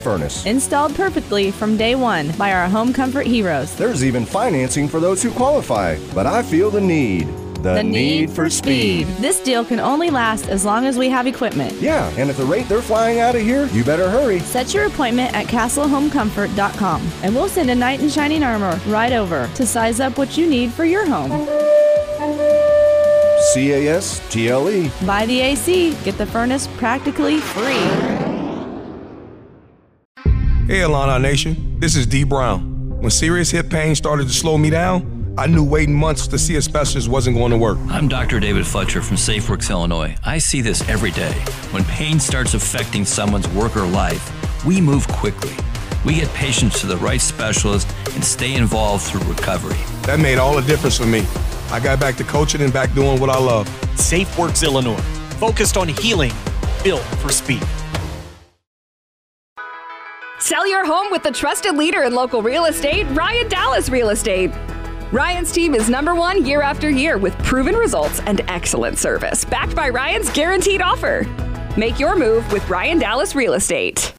furnace. Installed perfectly from day one by our home comfort heroes. There's even financing for those who qualify, but I feel the need. The need for speed. This deal can only last as long as we have equipment. Yeah, and at the rate they're flying out of here, you better hurry. Set your appointment at castlehomecomfort.com and we'll send a knight in shining armor right over to size up what you need for your home. CASTLE. Buy the AC, get the furnace practically free. Hey, Alana Nation, this is D Brown. When serious hip pain started to slow me down, I knew waiting months to see a specialist wasn't going to work. I'm Dr. David Fletcher from SafeWorks, Illinois. I see this every day. When pain starts affecting someone's work or life, we move quickly. We get patients to the right specialist and stay involved through recovery. That made all the difference for me. I got back to coaching and back doing what I love. SafeWorks, Illinois. Focused on healing, built for speed. Sell your home with the trusted leader in local real estate, Ryan Dallas Real Estate. Ryan's team is #1 year after year with proven results and excellent service, backed by Ryan's guaranteed offer. Make your move with Ryan Dallas Real Estate.